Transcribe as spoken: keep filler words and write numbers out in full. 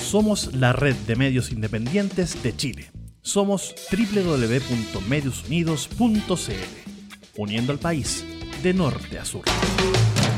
Somos la red de medios independientes de Chile. Somos doble u doble u doble u punto medios unidos punto c l, uniendo al país de norte a sur.